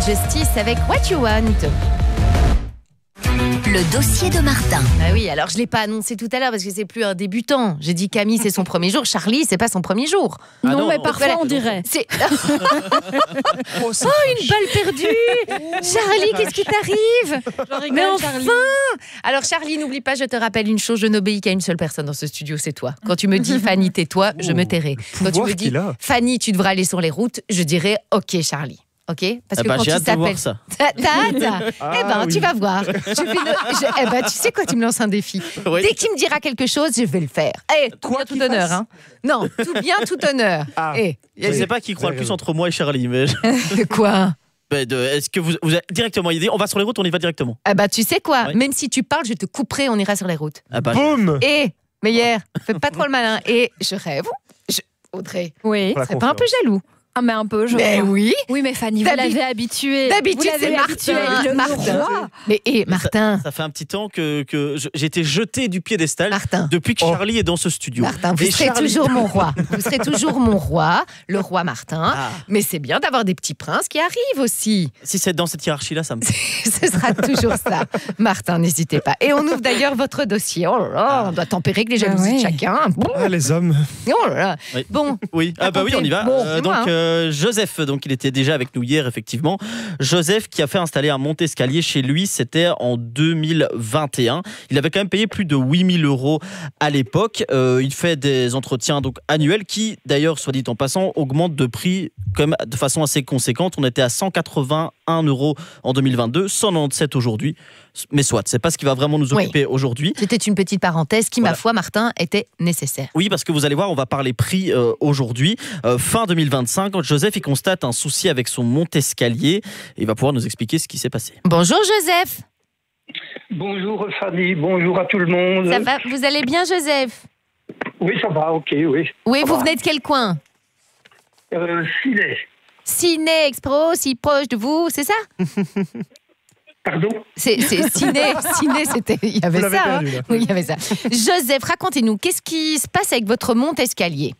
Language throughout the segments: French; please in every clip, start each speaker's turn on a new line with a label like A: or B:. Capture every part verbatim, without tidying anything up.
A: Justice avec What You Want.
B: Le dossier de Martin.
A: Ah oui, alors je ne l'ai pas annoncé tout à l'heure parce que c'est plus un débutant. J'ai dit Camille, c'est son premier jour. Charlie, c'est pas son premier jour.
C: Ah
D: non,
C: non,
D: mais
C: non,
D: parfois
A: voilà.
D: on dirait.
A: C'est... oh, une balle perdue. Charlie, qu'est-ce qui t'arrive? Mais enfin Charlie. Alors Charlie, n'oublie pas, je te rappelle une chose, je n'obéis qu'à une seule personne dans ce studio, c'est toi. Quand tu me dis Fanny, tais-toi, je me tairai. Quand tu me dis Fanny, tu devras aller sur les routes, je dirai OK Charlie. Ok, parce
C: eh
A: que
C: ben,
A: quand
C: j'ai
A: tu
C: hâte de voir
A: t'appelles,
C: ça.
A: t'as, t'as hâte.
C: Ah,
A: eh ben,
C: oui.
A: tu vas voir. Je fais une... je... Eh ben, tu sais quoi, tu me lances un défi.
C: Oui.
A: Dès qu'il me dira quelque chose, je vais le faire. Eh, tout bien, tout honneur, hein. Non, tout bien, tout honneur.
E: Ah.
A: Eh,
C: Je ne sais pas qui croit le plus entre moi et Charlie, mais
A: de quoi?
C: Ben, de- est-ce que vous, vous avez directement idée? On va sur les routes, on y va directement.
A: Ah bah, tu sais quoi?
C: Oui.
A: Même si tu parles, je te couperai, on ira sur les routes.
C: Ah bah,
E: Boum.
A: Et, Meyer, fais pas trop le malin. Et je rêve. Je... Audrey,
D: Oui.
E: Voilà.
A: c'est pas un peu jaloux?
D: Ah, mais un peu, je
A: Mais
D: crois.
A: oui.
D: Oui, mais Fanny, vous
A: D'habi-
D: l'avez habitué.
A: D'habitude,
D: Vous l'avez
A: c'est
D: habitué,
A: Martin.
D: le
A: Martin.
D: roi.
A: Mais, et Martin,
C: ça fait un petit temps que, que je- j'ai été jeté du piédestal
A: Martin.
C: depuis que
E: Oh.
C: Charlie est dans ce studio.
A: Martin, vous
C: Et
A: serez
C: Charlie-
A: toujours mon roi. Vous serez toujours mon roi, le roi Martin.
C: Ah.
A: Mais c'est bien d'avoir des petits princes qui arrivent aussi.
C: Si c'est dans cette hiérarchie-là, ça me.
A: Ce sera toujours ça. Martin, n'hésitez pas. Et on ouvre d'ailleurs votre dossier. Oh là là, on doit tempérer que les jalousies
D: Ah ouais.
A: de chacun.
E: Ah, les hommes.
A: Oh là là.
C: Oui.
A: Bon,
C: Oui, ah bah oui, on y va.
A: Bon,
C: Euh,
A: c'est moi,
C: donc
A: hein.
C: euh, Joseph, donc il était déjà avec nous hier, effectivement. Joseph qui a fait installer un monte-escalier chez lui, c'était en deux mille vingt et un. Il avait quand même payé plus de huit mille euros à l'époque. Euh, il fait des entretiens donc annuels qui, d'ailleurs, soit dit en passant, augmentent de prix quand même de façon assez conséquente. On était à cent quatre-vingt-un euros en deux mille vingt-deux, cent quatre-vingt-dix-sept aujourd'hui. Mais soit, c'est pas ce qui va vraiment nous
A: Oui.
C: occuper aujourd'hui.
A: c'était une petite parenthèse qui,
C: Voilà.
A: ma foi, Martin, était nécessaire.
C: Oui, parce que vous allez voir, on va parler prix euh, aujourd'hui. Euh, fin deux mille vingt-cinq, Joseph il constate un souci avec son monte-escalier. Et il va pouvoir nous expliquer ce qui s'est passé.
A: Bonjour Joseph.
F: Bonjour Fanny, bonjour à tout le monde.
A: Ça va? Vous allez bien Joseph?
F: Oui, ça va, ok, oui.
A: Oui,
F: Ça
A: vous
F: va.
A: venez de quel coin?
F: Euh, Filet,
A: Ciné Expro, si proche de vous, c'est ça?
F: pardon.
A: C'est, c'est Ciné, Ciné, c'était, il y avait
E: Vous l'avez
A: ça.
E: perdu,
A: hein.
E: là.
A: Oui, il y avait ça. Joseph, racontez-nous, qu'est-ce qui se passe avec votre monte-escalier?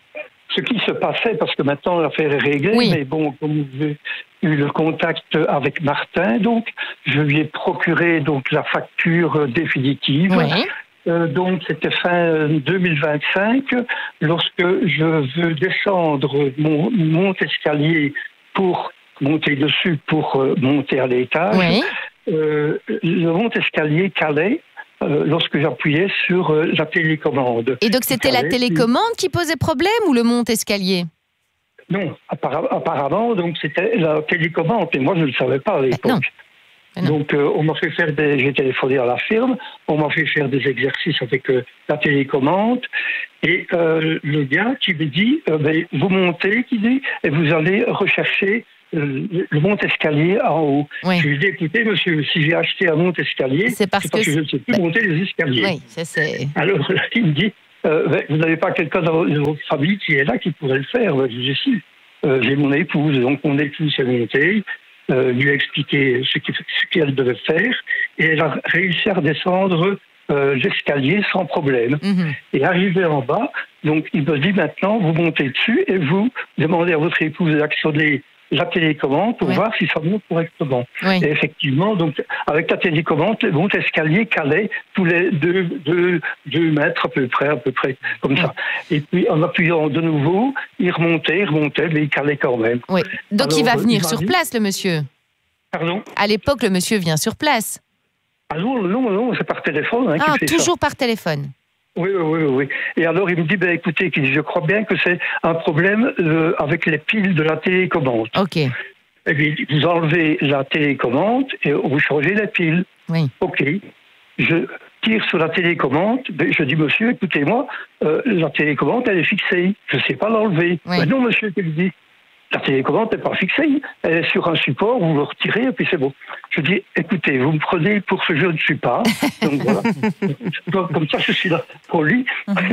F: Ce qui se passait, parce que maintenant l'affaire est réglée,
A: Oui.
F: mais bon, comme j'ai eu le contact avec Martin, donc, je lui ai procuré donc la facture euh, définitive.
A: Oui.
F: Euh, donc, c'était fin euh, deux mille vingt-cinq, lorsque je veux descendre mon monte-escalier pour monter dessus, pour euh, monter à l'étage.
A: Oui.
F: Euh, le monte-escalier calait euh, lorsque j'appuyais sur euh, la télécommande.
A: Et donc c'était la
F: Calait.
A: télécommande qui posait problème ou le monte-escalier?
F: Non, appara- apparemment, donc c'était la télécommande, et moi je ne le savais pas à
A: non.
F: l'époque.
A: Mais non.
F: Donc euh, on m'a fait faire des, j'ai téléphoné à la firme, on m'a fait faire des exercices avec euh, la télécommande, et euh, le gars qui me dit, euh, ben, vous montez, qui dit, et vous allez rechercher euh, le monte-escalier en haut.
A: Oui.
F: Je lui ai dit, écoutez monsieur, si j'ai acheté un monte-escalier,
A: C'est parce que
F: je ne sais plus
A: Ben,
F: monter les escaliers.
A: Oui, ça c'est...
F: Alors là, il me dit, euh, ben, vous n'avez pas quelqu'un dans votre- dans votre famille qui est là qui pourrait le faire? Ben, je lui dis, si. Euh, j'ai mon épouse, donc mon épouse est montée, euh, lui a expliqué ce qu'il- ce qu'elle devait faire, et elle a réussi à redescendre euh, l'escalier sans problème.
A: Mhm.
F: Et arrivé en bas, donc il me dit maintenant, vous montez dessus et vous demandez à votre épouse d'actionner la télécommande pour
A: Ouais.
F: voir si ça monte correctement.
A: Oui.
F: Et effectivement, donc, avec la télécommande, le monte-escalier calait tous les deux, deux, deux mètres à peu près, à peu près, comme ça. Et puis, en appuyant de nouveau, il remontait, il remontait, mais il calait quand même.
A: Oui. Donc
F: Alors,
A: il va
F: euh,
A: venir
F: il m'a
A: sur
F: dit-
A: place, le monsieur.
F: Pardon?
A: À l'époque, le monsieur vient sur place.
F: Ah non, non, non, c'est par téléphone hein,
A: Ah,
F: qu'il fait ça.
A: toujours par téléphone.
F: Oui, oui, oui, oui. Et alors, il me dit, ben, écoutez, qu'il dit, je crois bien que c'est un problème euh, avec les piles de la télécommande.
A: Ok.
F: Et puis, vous enlevez la télécommande et vous changez les piles.
A: Oui.
F: OK. Je tire sur la télécommande. Ben, je dis, monsieur, écoutez-moi, euh, la télécommande, elle est fixée. Je ne sais pas l'enlever.
A: Oui.
F: Ben non, monsieur, il me dit. La télécommande n'est pas fixée. Elle est sur un support, vous le retirez et puis c'est bon. Je dis, écoutez, vous me prenez pour ce que je ne suis pas. Donc voilà. Donc, comme ça, je suis là pour lui.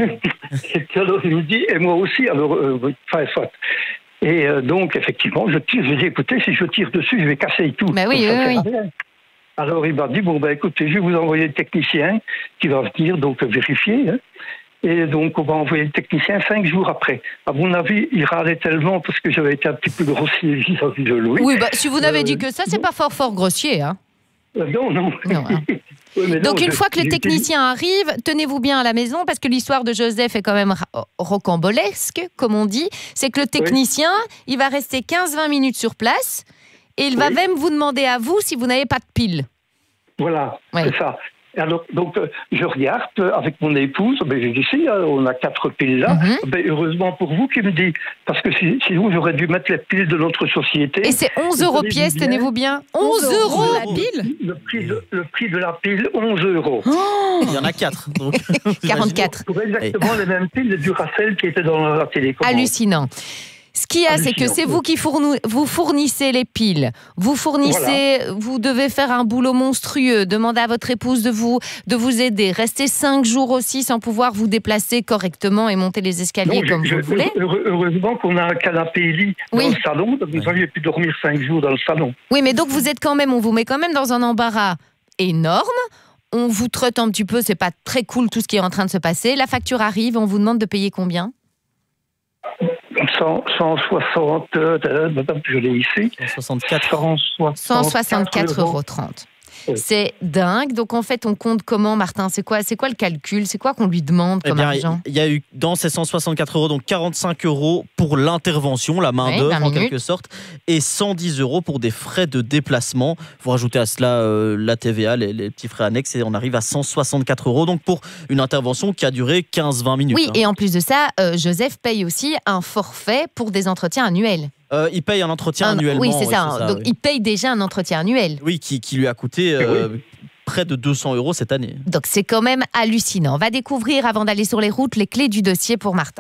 F: Et puis alors, il me dit, et moi aussi, alors, euh, enfin, soit. Et euh, donc, effectivement, je tire. Je dis, écoutez, si je tire dessus, je vais casser tout.
A: Ben oui,
F: Donc, ça
A: oui,
F: sert à
A: oui.
F: rien. Alors, il m'a dit, bon, ben écoutez, je vais vous envoyer le technicien qui va venir donc vérifier. Hein. Et donc, on va envoyer le technicien cinq jours après. À mon avis, il râlait tellement parce que j'avais été un petit peu grossier vis-à-vis de Louis.
A: Oui, bah, si vous n'avez
F: Euh,
A: dit que ça, c'est pas fort, fort grossier. Hein.
F: Euh, non, non.
A: Non, hein.
F: Oui, mais
A: Donc,
F: non,
A: une
F: je-
A: fois que le
F: j'ai-
A: technicien arrive, tenez-vous bien à la maison parce que l'histoire de Joseph est quand même ra- rocambolesque, comme on dit. C'est que le technicien, il va rester quinze à vingt minutes sur place et il va
F: Oui.
A: même vous demander à vous si vous n'avez pas de pile.
F: Voilà,
A: Ouais.
F: c'est ça. Et alors, donc, euh, je regarde euh, avec mon épouse, ben, j'ai dit, si, hein, on a quatre piles là.
A: Mhm.
F: Ben, heureusement pour vous qui me dit, parce que si- sinon j'aurais dû mettre les piles de notre société.
A: Et c'est onze euros
F: Tenez-vous
A: pièce,
F: bien.
A: tenez-vous bien. onze euros
B: la pile.
F: Le prix, de, le prix de la pile, onze euros.
C: Il y en a quatre. Donc,
A: quarante-quatre.
F: Pour exactement les mêmes piles de Duracell qui étaient dans la télécommande.
A: Hallucinant. Ce qu'il y a, c'est que
F: Hallucinant,
A: c'est
F: oui.
A: vous qui fournou- vous fournissez les piles. Vous fournissez, vous devez faire un boulot monstrueux. Demandez à votre épouse de vous, de vous aider. Restez cinq jours aussi sans pouvoir vous déplacer correctement et monter les escaliers
F: Non,
A: comme
F: je-
A: vous le voulez.
F: heure- Heureusement qu'on a un canapé lit
A: Oui.
F: dans le salon, donc vous aviez pu dormir cinq jours dans le salon.
A: Oui, mais donc vous êtes quand même, on vous met quand même dans un embarras énorme. On vous trotte un petit peu, c'est pas très cool tout ce qui est en train de se passer. La facture arrive, on vous demande de payer combien ?
F: cent, cent soixante, euh, madame, je l'ai ici.
C: soixante-quatre.
A: cent soixante-quatre euros trente.
F: Oui.
A: C'est dingue. Donc en fait, on compte comment, Martin ? C'est quoi, c'est quoi le calcul ? C'est quoi qu'on lui demande
C: Eh
A: comme
C: bien,
A: argent ?
C: il y a eu dans ces cent soixante-quatre euros, donc quarante-cinq euros pour l'intervention, la main
A: Oui,
C: d'œuvre
A: vingt
C: en
A: minutes.
C: quelque sorte, et cent dix euros pour des frais de déplacement. Vous rajoutez à cela euh, la T V A, les, les petits frais annexes, et on arrive à cent soixante-quatre euros. Donc pour une intervention qui a duré quinze à vingt minutes.
A: Oui,
C: hein.
A: et en plus de ça, euh, Joseph paye aussi un forfait pour des entretiens annuels.
C: Euh, il paye un entretien
A: Un-
C: annuellement.
A: oui, c'est ça. Donc
C: oui.
A: il paye déjà un entretien annuel.
C: Oui, qui, qui lui a coûté euh, près de deux cents euros cette année.
A: Donc c'est quand même hallucinant. On va découvrir, avant d'aller sur les routes, les clés du dossier pour Martin.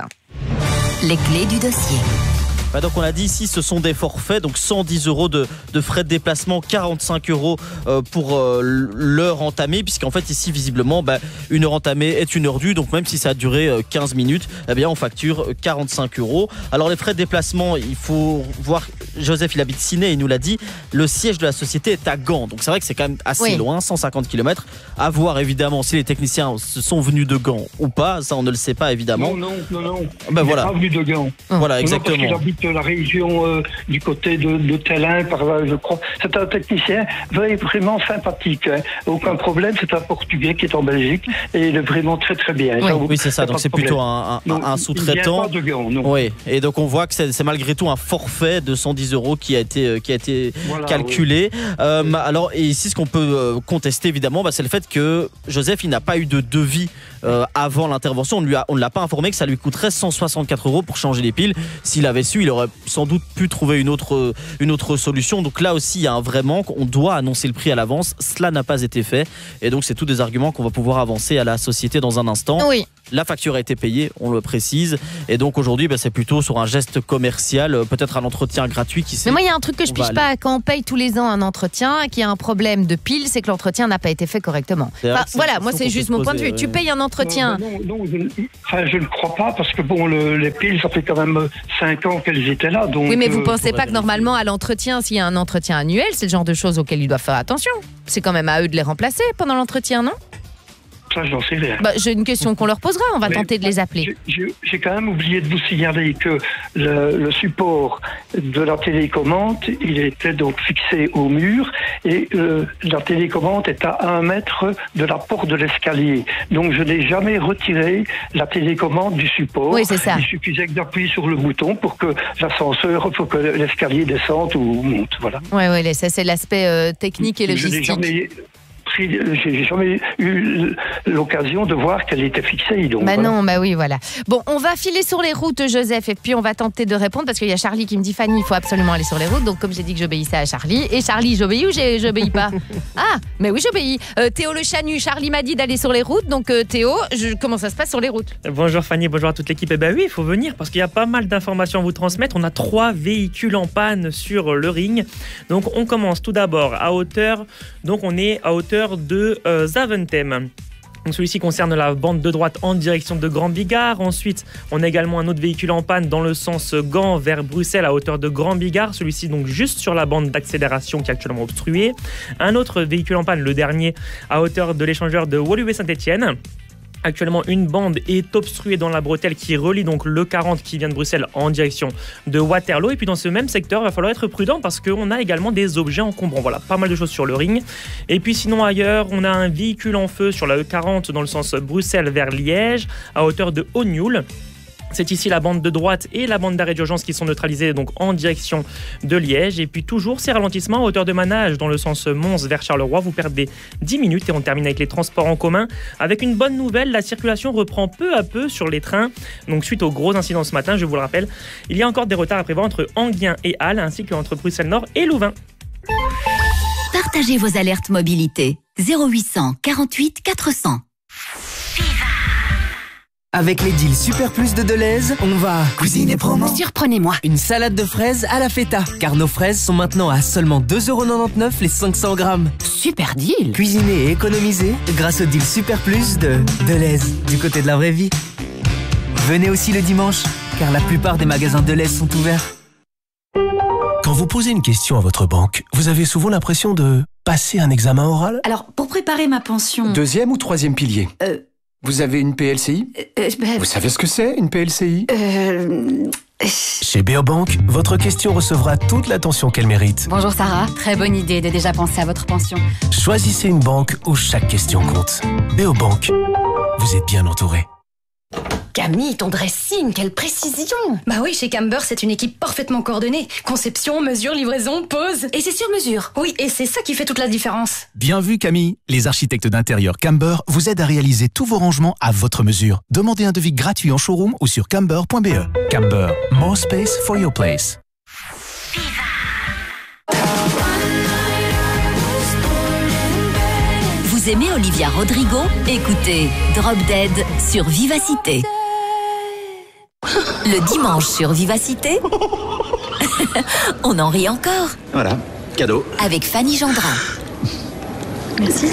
D: Les clés du dossier.
C: Bah donc on l'a dit ici, ce sont des forfaits, donc cent dix euros de, de frais de déplacement, quarante-cinq euros euh, pour euh, l'heure entamée, puisqu'en fait ici visiblement bah, une heure entamée est une heure due, donc même si ça a duré euh, quinze minutes, eh bien on facture quarante-cinq euros. Alors les frais de déplacement, il faut voir, Joseph il habite Ciney, il nous l'a dit, le siège de la société est à Gand, donc c'est vrai que c'est quand même assez
A: Oui.
C: loin, cent cinquante kilomètres, à voir évidemment si les techniciens se sont venus de Gand ou pas, ça on ne le sait pas évidemment.
F: Non, non, non, non.
C: Bah
F: Il
C: voilà.
F: n'est pas venu de Gand.
C: Voilà,
F: Non,
C: exactement.
F: parce qu'il habite la région euh, du côté de, de Tellin, par là, je crois. C'est un technicien vraiment sympathique. Hein. Aucun problème, c'est un Portugais qui est en Belgique et il est vraiment très très bien.
A: Oui.
F: Ça,
C: Oui, c'est ça,
F: y a
C: donc
F: pas
C: c'est
F: de problème.
C: plutôt un, un-
F: Donc,
C: un
F: il
C: sous-traitant.
F: vient pas de Gand, non.
C: Oui, et donc on voit que c'est c'est malgré tout un forfait de cent dix euros qui a été, euh, qui a été
F: Voilà,
C: calculé. Euh, alors, et ici, ce qu'on peut euh, contester évidemment, bah, c'est le fait que Joseph, il n'a pas eu de devis euh, avant l'intervention. On lui a- on ne l'a pas informé que ça lui coûterait cent soixante-quatre euros pour changer les piles. S'il avait su, il aurait sans doute pu trouver une autre, euh, une autre solution. Donc là aussi, il y a un vrai manque. On doit annoncer le prix à l'avance. Cela n'a pas été fait. Et donc, c'est tous des arguments qu'on va pouvoir avancer à la société dans un instant.
A: Oui.
C: La facture a été payée, on le précise. Et donc aujourd'hui, bah, c'est plutôt sur un geste commercial, euh, peut-être un entretien gratuit qui
A: Mais moi, il y a un truc que je
C: on va
A: pige pas. Quand on paye tous les ans un entretien et qu'il y a un problème de pile, c'est que l'entretien n'a pas été fait correctement.
C: C'est vrai
A: Enfin,
C: que c'est
A: voilà,
C: une
A: moi,
C: question
A: c'est
C: qu'on
A: juste
C: peut se
A: mon point de
C: poser,
A: vue. Tu
C: ouais.
A: payes un entretien.
F: Non, non, non, je, ne- enfin, je ne crois pas parce que bon, le- les piles, ça fait quand même cinq ans qu'elles étaient là. Donc,
A: Oui, mais vous
F: euh,
A: pensez
C: faudrait
A: pas que
C: vérifier.
A: normalement, à l'entretien, s'il y a un entretien annuel, c'est le genre de choses auxquelles ils doivent faire attention. C'est quand même à eux de les remplacer pendant l'entretien, non ?
F: ça, j'en sais rien.
A: Bah, j'ai une question qu'on leur posera. On va
F: Mais-
A: tenter de les appeler.
F: J'ai- J'ai j'ai quand même oublié de vous signaler que le, le support de la télécommande, il était donc fixé au mur et euh, la télécommande est à un mètre de la porte de l'escalier. Donc je n'ai jamais retiré la télécommande du support.
A: Oui, c'est ça.
F: Il suffisait d'appuyer sur le bouton pour que l'ascenseur, pour que l'escalier descende ou monte. Voilà.
A: Oui, oui, ça c'est l'aspect euh, technique et
F: Je n'ai
A: logistique.
F: jamais pris- j'ai jamais eu l'occasion de voir qu'elle était fixée. Donc,
A: Bah
F: voilà.
A: non, bah oui, voilà. Bon, on va filer sur les routes, Joseph, et puis on va tenter de répondre parce qu'il y a Charlie qui me dit Fanny, il faut absolument aller sur les routes. Donc, comme j'ai dit que j'obéissais à Charlie, et Charlie, j'obéis ou j'ai- j'obéis pas Ah, mais oui, j'obéis. Euh, Théo le Chanu, Charlie m'a dit d'aller sur les routes. Donc, euh, Théo, je- comment ça se passe sur les routes ?
B: Bonjour Fanny, bonjour à toute l'équipe. Eh ben oui, il faut venir parce qu'il y a pas mal d'informations à vous transmettre. On a trois véhicules en panne sur le ring. Donc on commence tout d'abord à hauteur, donc on est à hauteur de euh, Zaventem. Donc celui-ci concerne la bande de droite en direction de Grand Bigard. Ensuite, on a également un autre véhicule en panne dans le sens Gand vers Bruxelles à hauteur de Grand Bigard. Celui-ci donc juste sur la bande d'accélération qui est actuellement obstruée. Un autre véhicule en panne, le dernier, à hauteur de l'échangeur de Woluwe Saint-Étienne. Actuellement, une bande est obstruée dans la bretelle qui relie donc le quarante qui vient de Bruxelles en direction de Waterloo. Et puis dans ce même secteur, il va falloir être prudent parce qu'on a également des objets encombrants. Voilà, pas mal de choses sur le ring. Et puis sinon ailleurs, on a un véhicule en feu sur la E quarante dans le sens Bruxelles vers Liège à hauteur de Haut-Newell. C'est ici la bande de droite et la bande d'arrêt d'urgence qui sont neutralisées donc en direction de Liège. Et puis toujours ces ralentissements à hauteur de Manage dans le sens Mons vers Charleroi. Vous perdez dix minutes et on termine avec les transports en commun. Avec une bonne nouvelle, la circulation reprend peu à peu sur les trains. Donc suite aux gros incidents ce matin, je vous le rappelle, il y a encore des retards à prévoir entre Enghien et Halle ainsi qu'entre Bruxelles Nord et Louvain.
D: Partagez vos alertes mobilité. zéro huit cent quarante-huit quatre cents.
E: Avec les deals Super Plus de Deleuze, on va cuisiner promo.
D: Surprenez-moi.
E: Une salade de fraises à la feta, car nos fraises sont maintenant à seulement deux euros quatre-vingt-dix-neuf les cinq cents grammes.
D: Super deal.
E: Cuisiner et économiser grâce au deal Super Plus de Deleuze, du côté de la vraie vie. Venez aussi le dimanche, car la plupart des magasins Deleuze sont ouverts.
G: Quand vous posez une question à votre banque, vous avez souvent l'impression de passer un examen oral ?
H: Alors, pour préparer ma pension...
I: Deuxième ou troisième pilier
H: Euh...
I: Vous avez une P L C I
H: euh, ben...
I: Vous savez ce que c'est, une P L C I
H: Euh...
G: Chez Beobank, votre question recevra toute l'attention qu'elle mérite.
H: Bonjour Sarah, très bonne idée de déjà penser à votre pension.
G: Choisissez une banque où chaque question compte. Beobank, vous êtes bien entouré.
J: Camille, ton dressing, quelle précision!
K: Bah oui, chez Camber, c'est une équipe parfaitement coordonnée. Conception, mesure, livraison, pose.
J: Et c'est sur mesure.
K: Oui, et c'est ça qui fait toute la différence.
L: Bien vu, Camille. Les architectes d'intérieur Camber vous aident à réaliser tous vos rangements à votre mesure. Demandez un devis gratuit en showroom ou sur camber point b e. Camber, more space for your place.
D: Vous aimez Olivia Rodrigo? Écoutez Drop Dead sur Vivacité. Le dimanche sur Vivacité, on en rit encore.
M: Voilà, cadeau.
D: Avec Fanny Gendrin.
H: Merci.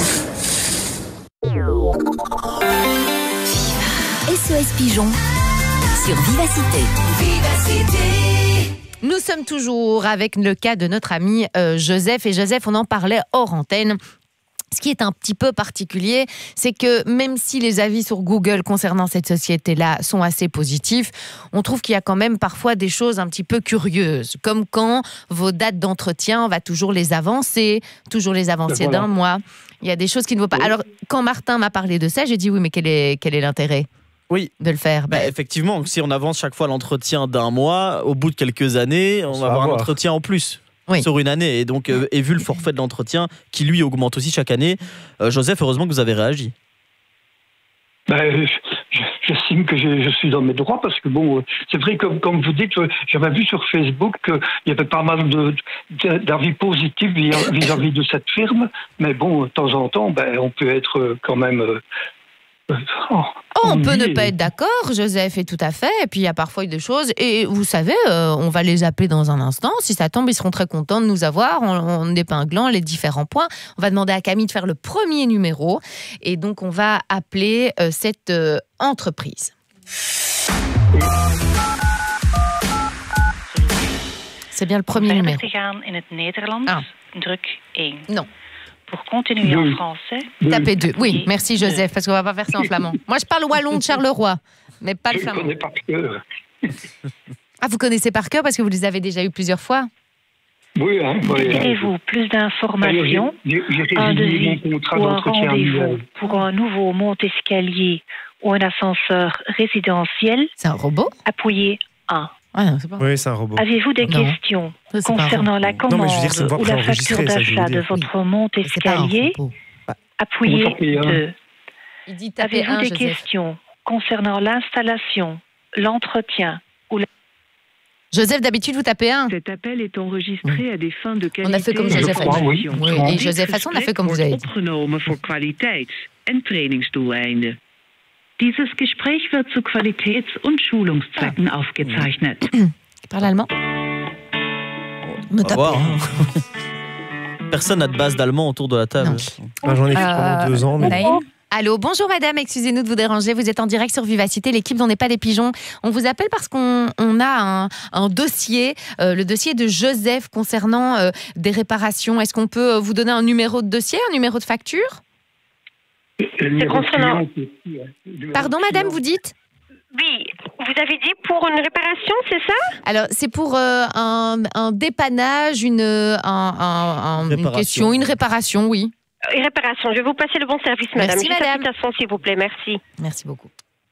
D: S O S Pigeon sur Vivacité.
A: Vivacité. Nous sommes toujours avec le cas de notre ami euh, Joseph. Et Joseph, on en parlait hors antenne. Ce qui est un petit peu particulier, c'est que même si les avis sur Google concernant cette société-là sont assez positifs, on trouve qu'il y a quand même parfois des choses un petit peu curieuses, comme quand vos dates d'entretien, on va toujours les avancer, toujours les avancer voilà. d'un mois. Il y a des choses qui ne vont pas. Alors, quand Martin m'a parlé de ça, j'ai dit oui, mais quel est, quel est l'intérêt ?
C: Oui.
A: De le faire.
C: Bah, effectivement, si on avance chaque fois l'entretien d'un mois, au bout de quelques années, on va avoir un entretien en plus. Oui. Sur une année, et donc euh, et vu le forfait de l'entretien qui lui augmente aussi chaque année, euh, Joseph, heureusement que vous avez réagi.
F: Ben, j'estime que je, je suis dans mes droits parce que bon, c'est vrai que comme vous dites, j'avais vu sur Facebook qu'il y avait pas mal de, de, d'avis positifs vis-à-vis de cette firme, mais bon, de temps en temps, ben, on peut être quand même... Euh,
A: Oh, oh, on peut ne pas être d'accord, Joseph, et tout à fait. Et puis il y a parfois des choses, et vous savez, euh, on va les appeler dans un instant. Si ça tombe, ils seront très contents de nous avoir en, en épinglant les différents points. On va demander à Camille de faire le premier numéro, et donc on va appeler euh, cette euh, entreprise. C'est bien le premier
N: Om
A: numéro.
N: Te gaan in het Nederlands,
A: ah.
N: druk één.
A: Non.
N: Pour continuer en français...
A: Tapez deux. Oui, merci Joseph, parce qu'on va pas faire ça en flamand. Moi, je parle wallon de Charleroi, mais pas le flamand.
F: Je connais par cœur.
A: Ah, vous connaissez par cœur parce que vous les avez déjà eu plusieurs fois?
F: Oui, hein.
N: Désirez-vous plus d'informations? Un devis ou un rendez-vous pour un nouveau monte-escalier ou un ascenseur résidentiel?
A: C'est un robot?
N: Appuyez un.
A: Ah non, c'est pas...
O: Oui, c'est un robot.
N: Avez-vous des
A: non.
N: questions
A: ça,
N: concernant la commande
O: non, mais dire,
N: ou la facture d'achat de votre oui. monte-escalier? Appuyez deux.
A: Il dit tapez
N: Avez-vous
A: un,
N: des
A: Joseph.
N: questions concernant l'installation, l'entretien ou la...
A: Joseph, d'habitude, vous tapez un.
P: Cet appel est enregistré à des fins de qualité.
A: On a fait comme Joseph a dit. Oui. Oui. Et Joseph Fasson, on a fait comme vous avez dit.
P: Opgenomen voor kwaliteits- en trainingsdoeleinden. Dieses Gespräch wird zu Qualitäts- und Schulungszwecken ah. aufgezeichnet.
A: Parle allemand? Me tapez.
C: Wow. Personne n'a de base d'allemand autour de la table.
O: Ah, j'en ai fait pendant euh, deux ans. Mais...
A: Allô, bonjour madame, excusez-nous de vous déranger, vous êtes en direct sur Vivacité, l'équipe d'On n'est pas des pigeons. On vous appelle parce qu'on on a un, un dossier, euh, le dossier de Joseph concernant euh, des réparations. Est-ce qu'on peut vous donner un numéro de dossier, un numéro de facture?
F: C'est
M: concernant...
A: Pardon, madame, vous dites?
M: Oui, vous avez dit pour une réparation, c'est ça?
A: Alors, c'est pour euh, un, un dépannage, une, un, un, un, une question, une réparation, oui.
M: Une réparation. Je vais vous passer le bon service, madame.
A: Merci, madame.
M: Juste s'il vous plaît. Merci.
A: Merci beaucoup.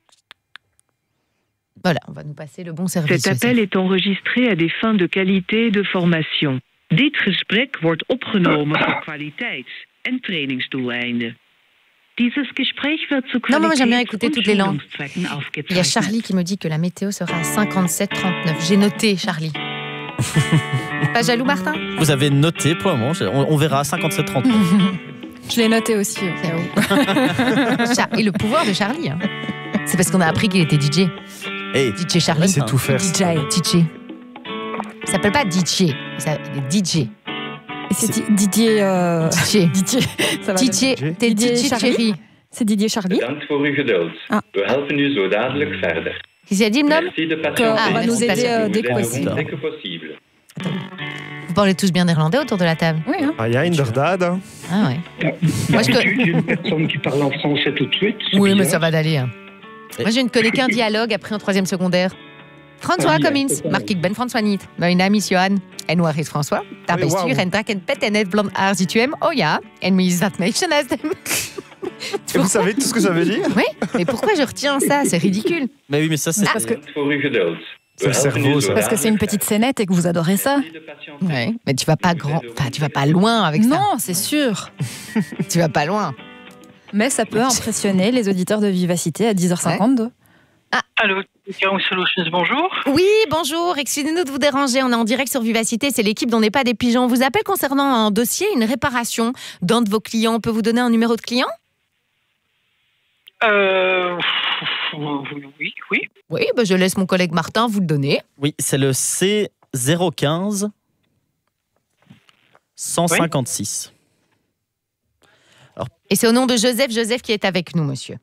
A: Voilà, on va nous passer le bon service.
P: Cet appel est enregistré à des fins de qualité et de formation. Dit gesprek wordt opgenomen voor kwaliteits- en trainingsdoeleinden. Dieses Gespräch wird zu
A: Non, moi j'aime bien écouter
P: Qualitäts-
A: toutes les langues.
P: und Schulungszwecken aufgezeichnet.
A: Il y a Charlie qui me dit que la météo sera à cinquante-sept trente-neuf. J'ai noté, Charlie. Pas jaloux, Martin?
C: Vous avez noté pour le moment, on, on verra cinquante-sept trente-neuf.
Q: Je l'ai noté aussi.
A: Et le pouvoir de Charlie. Hein. C'est parce qu'on a appris qu'il était D J.
C: Hey,
A: D J Charlie.
O: C'est tout faire.
A: D J. D J. Il s'appelle pas D J. Il s'appelle D J.
Q: C'est Didier. Euh...
A: Didier.
Q: Didier. Ça va
A: Didier. T'es Didier Chéri.
Q: C'est Didier Charlie.
R: Bedankt voor uw geduld.
Q: Ah.
R: We helpen u zo dadelijk verder.
A: Qu'est-ce qu'il a dit, le homme?
R: Merci de
Q: On
R: patienter.
Q: va nous aider euh, dès que
R: Nous
Q: possible.
R: aiderons dès que possible.
A: Vous parlez tous bien néerlandais autour de la table?
Q: Oui, hein.
O: Ah, il y a inderdaad. Hein.
A: Ah ouais. Moi, je
F: Tu
A: co-
F: tu une personne qui parle en français tout de suite. c'est
A: Oui, mais
F: bizarre.
A: ça va d'aller. hein. Moi, je ne connais qu'un dialogue après en troisième secondaire. François
F: Ah, oui,
A: Cummins,
F: c'est ça.
A: Mark ik ben François niet. Mijn naam is Johan. En waar is François? Daar
O: Oui,
A: ben
O: wauw.
A: stuur en trak en pet en het blond haar. Ziet u hem? Oh ja. En wie is dat meisje naast hem?
O: Et vous savez tout ce que ça veut dire?
A: Oui, mais pourquoi je retiens ça? C'est ridicule.
C: Mais oui, mais ça c'est.
Q: Parce que,
R: Bedankt voor uw geduld.
O: C'est le cerveau, ça.
Q: parce que c'est une petite scénette et que vous adorez ça.
A: Ouais, mais tu vas pas grand, enfin tu vas pas loin avec ça.
Q: Non, c'est sûr.
A: Tu vas pas loin.
Q: Mais ça peut impressionner les auditeurs de Vivacité à dix heures cinquante-deux.
S: Allô, Caron Solutions, bonjour.
A: Oui, bonjour. Excusez-nous de vous déranger. On est en direct sur Vivacité. C'est l'équipe d'On n'est pas des pigeons. On vous appelle concernant un dossier, une réparation d'un de vos clients. On peut vous donner un numéro de client?
S: Euh, oui, oui.
A: Oui, bah je laisse mon collègue Martin vous le donner.
C: Oui, c'est le C zéro quinze cent cinquante-six.
A: Et c'est au nom de Joseph. Joseph qui est avec nous, monsieur.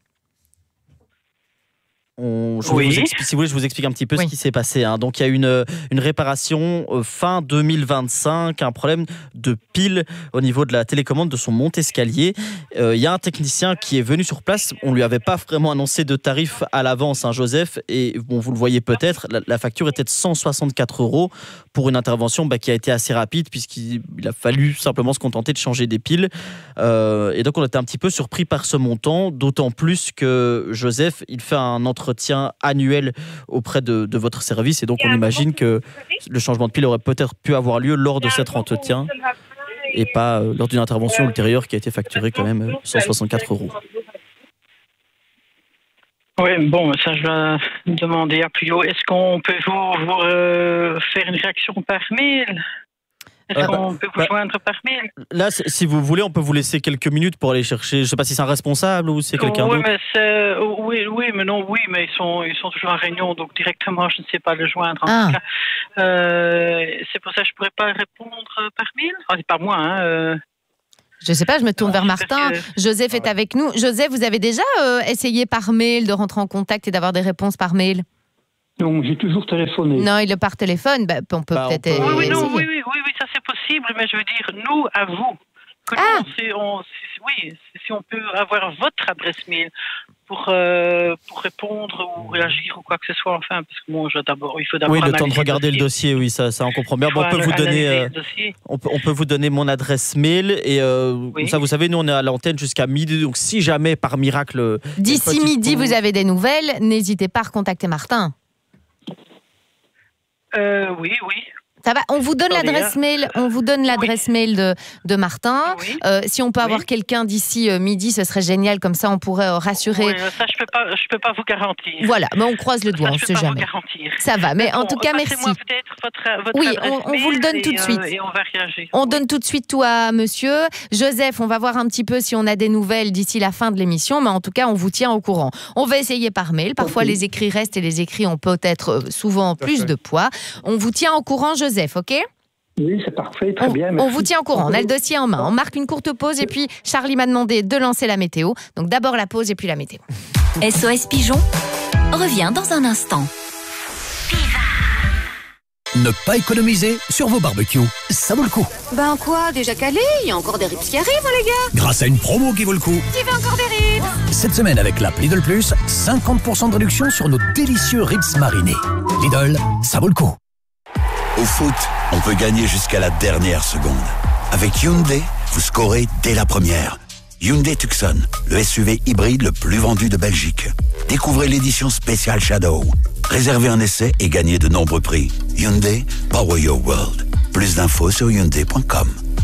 C: On, je vais
S: Oui.
C: vous expli- si vous voulez, je vous explique un petit peu
A: Oui.
C: ce qui s'est passé. hein. Donc, il y a une, une réparation euh, fin deux mille vingt-cinq, un problème de pile au niveau de la télécommande de son monte-escalier. Euh, Il y a un technicien qui est venu sur place. On lui avait pas vraiment annoncé de tarif à l'avance, hein, Joseph. Et bon, vous le voyez peut-être, la, la facture était de cent soixante-quatre euros pour une intervention bah, qui a été assez rapide puisqu'il il a fallu simplement se contenter de changer des piles. Euh, et donc, on était un petit peu surpris par ce montant, d'autant plus que Joseph, il fait un entretien annuel auprès de, de votre service et donc on imagine que le changement de pile aurait peut-être pu avoir lieu lors de cet entretien et pas euh, lors d'une intervention ultérieure qui a été facturée quand même euh, cent soixante-quatre euros.
S: Oui, bon, ça je vais demander à plus haut. Est-ce qu'on peut vous, vous euh, faire une réaction par mail? Est-ce
C: Euh,
S: qu'on
C: bah,
S: peut vous
C: bah,
S: joindre par mail?
C: Là, c'est- si vous voulez, on peut vous laisser quelques minutes pour aller chercher, je sais pas si c'est un responsable ou c'est quelqu'un
S: oui,
C: d'autre.
S: mais c'est, oui, oui, mais non, oui, mais ils sont, ils sont toujours en réunion, donc directement, je ne sais pas le joindre. En
A: Ah.
S: tout cas, Euh, c'est pour ça que je pourrais pas répondre par mail. Enfin, c'est pas moi, hein. euh.
A: Je sais pas, je me tourne vers
S: j'espère
A: Martin.
S: que-
A: Joseph est avec nous. Joseph, vous avez déjà euh, essayé par mail de rentrer en contact et d'avoir des réponses par mail?
F: Donc, j'ai toujours téléphoné.
A: Non, il est par téléphone. Bah, on peut
C: Bah, on
A: peut-être
C: peut-
S: Oui, oui,
A: essayer.
S: non, oui, oui, oui, oui, ça c'est possible, mais je veux dire, nous, à vous. Que nous,
A: Ah.
S: on sait- on- si- oui, si on peut avoir votre adresse mail pour, euh, pour répondre ou réagir ou quoi que ce soit, enfin, parce que bon, je, d'abord, il faut d'abord
C: Oui, le temps de
S: analyser
C: regarder le dossier, oui, ça, ça on comprend bien. Bon, on peut vous donner,
S: analyser
C: euh,
S: le dossier.
C: on peut, on peut vous donner mon adresse mail et euh,
S: Oui.
C: comme ça, vous savez, nous on est à l'antenne jusqu'à midi, donc si jamais par miracle
A: D'ici
C: une petite
A: midi,
C: pause-
A: vous avez des nouvelles. N'hésitez pas à recontacter Martin.
S: Euh, oui, oui.
A: Ça va, on vous donne
S: Attendez,
A: l'adresse
S: hein.
A: mail, on vous donne l'adresse mail de, de Martin.
S: Oui.
A: Euh, si on peut avoir
S: Oui.
A: quelqu'un d'ici euh, midi, ce serait génial. Comme ça, on pourrait euh, rassurer.
S: Oui, ça, je peux pas, je peux pas vous garantir.
A: Voilà, mais on croise le doigt,
S: Ça,
A: on
S: je
A: ne
S: peux
A: sait
S: pas
A: jamais.
S: vous garantir.
A: Ça va, mais en
S: Bon,
A: tout cas, merci.
S: passez-moi peut-être votre, votre
A: Oui,
S: adresse
A: on- on vous le
S: mail
A: donne tout de
S: et, euh,
A: suite.
S: et on va réagir.
A: On donne tout de suite tout à monsieur. Joseph, on va voir un petit peu si on a des nouvelles d'ici la fin de l'émission, mais en tout cas, on vous tient au courant. On va essayer par mail. Parfois, les écrits restent et les écrits ont peut-être euh, souvent
O: Tout à
A: plus
O: fait.
A: de poids. On vous tient au courant, Joseph, ok?
F: Oui, c'est parfait, très
A: on,
F: bien.
A: on
F: merci.
A: vous tient au courant. On a le dossier en main. On marque une courte pause et puis Charlie m'a demandé de lancer la météo. Donc d'abord la pause et puis la météo.
D: S O S Pigeon revient dans un instant.
T: Ne pas économiser sur vos barbecues, ça vaut le coup.
J: Ben quoi, déjà calé? Il y a encore des ribs qui arrivent, hein, les gars.
T: Grâce à une promo qui vaut le coup.
J: Qui veut encore des ribs?
T: Cette semaine avec l'app Lidl Plus, cinquante pour cent de réduction sur nos délicieux ribs marinés. Lidl, ça vaut le coup.
U: Au foot, on peut gagner jusqu'à la dernière seconde. Avec Hyundai, vous scorez dès la première. Hyundai Tucson, le S U V hybride le plus vendu de Belgique. Découvrez l'édition spéciale Shadow. Réservez un essai et gagnez de nombreux prix. Hyundai, power your world. Plus d'infos sur hyundai point com.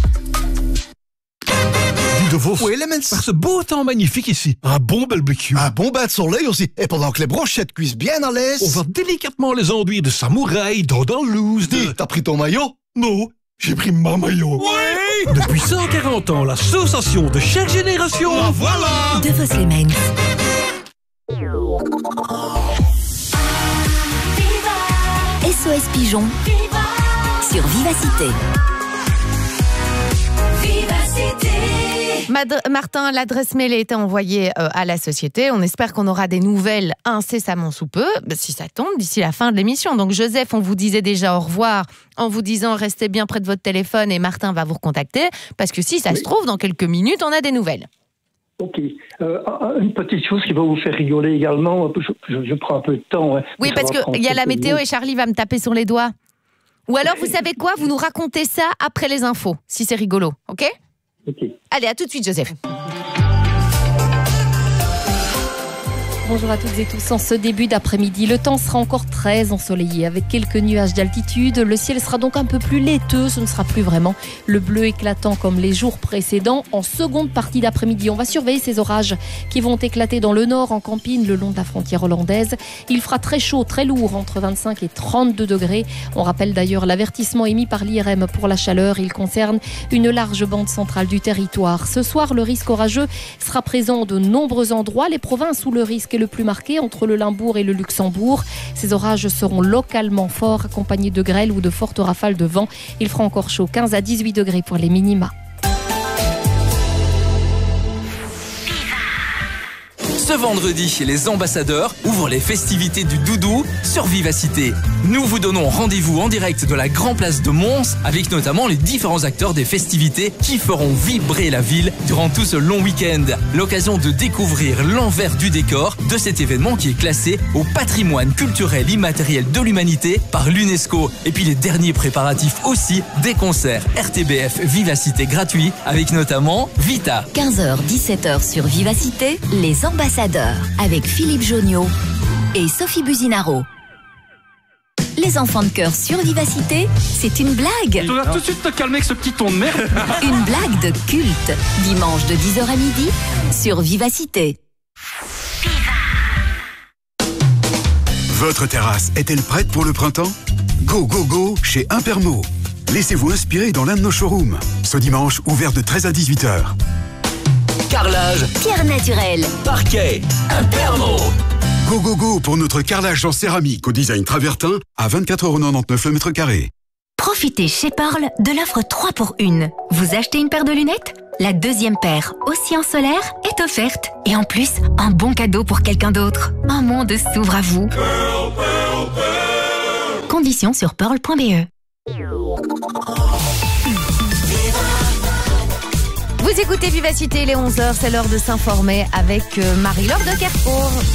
V: De Vos. Oui, Elements. Par ce beau temps magnifique ici. Un bon barbecue. Un bon bain de soleil aussi. Et pendant que les brochettes cuisent bien à l'aise, on va délicatement les enduire de samouraï dans dans loose. De... T'as pris ton maillot? Non, j'ai pris ma maillot. Oui. Depuis cent quarante ans, la sensation de chaque génération. Oh, voilà.
D: De Vos Elements. S O S Pigeon sur Vivacité.
A: Mad- Martin, l'adresse mail a été envoyée euh, à la société. On espère qu'on aura des nouvelles incessamment sous peu, si ça tombe, d'ici la fin de l'émission. Donc Joseph, on vous disait déjà au revoir en vous disant restez bien près de votre téléphone et Martin va vous recontacter parce que si ça oui. se trouve, dans quelques minutes, on a des nouvelles.
F: Ok. Euh, une petite chose qui va vous faire rigoler également. Je, je, je prends un peu de temps. Hein,
A: oui, parce qu'il y a la météo et Charlie va me taper sur les doigts. Ou alors, vous savez quoi? Vous nous racontez ça après les infos, si c'est rigolo, ok?
F: Ok.
A: Allez, à tout de suite, Joseph.
W: Bonjour à toutes et tous. En ce début d'après-midi, le temps sera encore très ensoleillé avec quelques nuages d'altitude. Le ciel sera donc un peu plus laiteux. Ce ne sera plus vraiment le bleu éclatant comme les jours précédents. En seconde partie d'après-midi, on va surveiller ces orages qui vont éclater dans le nord, en Campine, le long de la frontière hollandaise. Il fera très chaud, très lourd, entre vingt-cinq et trente-deux degrés. On rappelle d'ailleurs l'avertissement émis par l'I R M pour la chaleur. Il concerne une large bande centrale du territoire. Ce soir, le risque orageux sera présent en de nombreux endroits. Les provinces où le risque le plus marqué entre le Limbourg et le Luxembourg. Ces orages seront localement forts, accompagnés de grêle ou de fortes rafales de vent. Il fera encore chaud, quinze à dix-huit degrés pour les minima.
X: Ce vendredi, les ambassadeurs ouvrent les festivités du doudou sur Vivacité. Nous vous donnons rendez-vous en direct de la Grand Place de Mons avec notamment les différents acteurs des festivités qui feront vibrer la ville durant tout ce long week-end. L'occasion de découvrir l'envers du décor de cet événement qui est classé au patrimoine culturel immatériel de l'humanité par l'UNESCO. Et puis les derniers préparatifs aussi des concerts R T B F Vivacité gratuits avec notamment Vita.
D: quinze heures dix-sept heures sur Vivacité, les ambassadeurs avec Philippe Joniot et Sophie Buzinaro. Les enfants de cœur sur Vivacité, c'est une blague.
Y: Tu dois tout de suite te calmer avec ce petit ton de merde.
D: Une blague de culte, dimanche de dix heures à midi sur Vivacité.
Z: Votre terrasse est-elle prête pour le printemps? Go, go, go chez Impermo. Laissez-vous inspirer dans l'un de nos showrooms. Ce dimanche, ouvert de treize à dix-huit heures.
D: Carrelage, pierre naturelle,
Z: parquet, Impermo. Go, go, go pour notre carrelage en céramique au design travertin à vingt-quatre euros quatre-vingt-dix-neuf le mètre carré.
D: Profitez chez Pearl de l'offre trois pour un. Vous achetez une paire de lunettes? La deuxième paire, aussi en solaire, est offerte. Et en plus, un bon cadeau pour quelqu'un d'autre. Un monde s'ouvre à vous. Pearl, Pearl, Pearl. Conditions sur pearl point b e.
A: Vous écoutez Vivacité, il est onze heures, c'est l'heure de s'informer avec Marie-Laure de Kercourt.